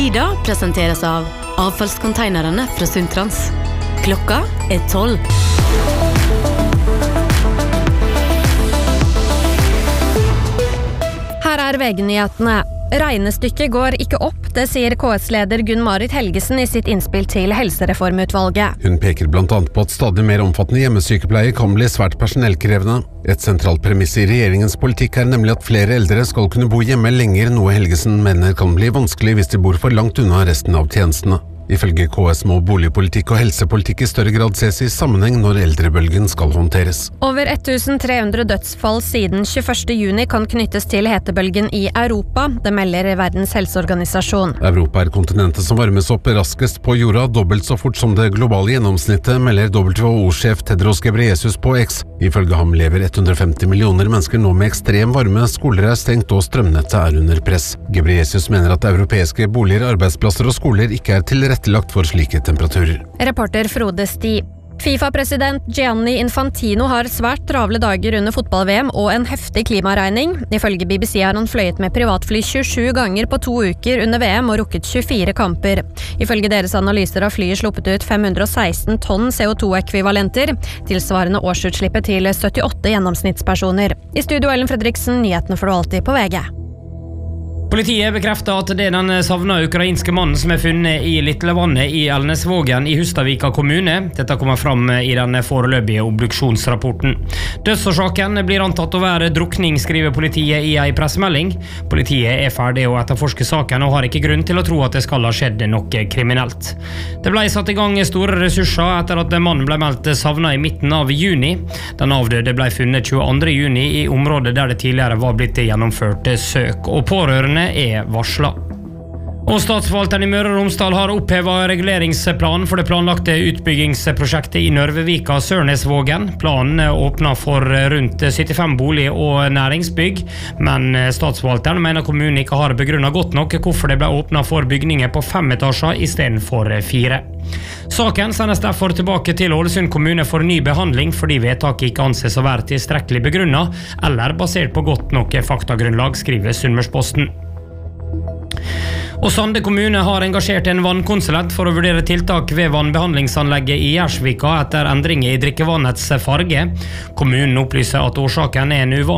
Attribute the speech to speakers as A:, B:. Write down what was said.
A: Sida presenteres av avfallskonteinerne fra Sundtrans. Klokka 12.
B: Her VG-nyhetene. Regnestykket går ikke opp, det sier KS-leder Gunn-Marit Helgesen i sitt innspill til Helsereformutvalget.
C: Hun peker blant annet på at stadig mer omfattende hjemmesykepleie kan bli svært personellkrevende. Et sentralt premiss i regjeringens politikk nemlig at flere eldre skal kunne bo hjemme lenger, noe Helgesen mener kan bli vanskelig hvis de bor for langt unna resten av tjenestene. Ifølge KS må boligpolitikk og helsepolitikk i større grad ses i sammenheng når eldrebølgen skal håndteres.
B: Over 1300 dødsfall siden 21. juni kan knyttes til hetebølgen i Europa, det melder Verdens helseorganisasjon.
C: Europa kontinentet som varmes opp raskest på jorda, dobbelt så fort som det globale gjennomsnittet, melder WHO-sjef Tedros Ghebreyesus på X. Ifølge ham lever 150 millioner mennesker nå med ekstrem varme, skoler stengt og strømnettet under press. Ghebreyesus mener at europeiske boliger, arbeidsplasser og skoler ikke tilrettelagt for slike temperaturer.
B: Reporter Frode Sti. FIFA-president Gianni Infantino har svært travle dager under fotball-VM og en heftig klimaregning. Ifølge BBC har han fløyet med privatfly 27 ganger på 2 uker under VM og rukket 24 kamper. Ifølge deres analyser har flyet sluppet ut 516 tonn CO2-ekvivalenter, tilsvarende årsutslippet til 78 gjennomsnittspersoner. I studio Ellen Fredriksen, nyhetene får du alltid på VG.
D: Politiet bekrefter at det den savna ukrainske mannen som funnet i Littlevannet i Elnesvågen i Hustadvika kommune. Dette kommer fram i den foreløpige obduksjonsrapporten. Dødsårsaken blir antatt å være drukning, skriver politiet i en pressemelding. Politiet ferdig å etterforske saken og har ikke grunn til å tro at det skal ha skjedd noe kriminelt. Det ble satt i gang store ressurser etter at mannen ble meldt savna i midten av juni. Den avdøde ble funnet 22. juni i området der det tidligere var blitt gjennomført søk, og pårørende varslet. Og statsforvalteren i Møre og Romsdal har opphevet reguleringsplanen for det planlagte utbyggingsprosjektet i Nørvevika Sørnesvågen. Planen åpner for rundt 75 bolig- og næringsbygg, men statsforvalteren mener kommunen ikke har begrunnet godt nok hvorfor det ble åpnet for bygninger på 5 etasjer i stedet for 4. Saken sendes derfor tilbake til Ålesund kommune for ny behandling fordi vedtaket ikke anses å være tilstrekkelig begrunnet eller basert på godt nok faktagrunnlag, skriver Sunnmørsposten. Og Sande kommune har engasjert en vannkonsulent for å vurdere tiltak ved vannbehandlingsanlegget i Gjersvika etter endringer i drikkevannets farge. Kommunen opplyser at årsaken en uvanlig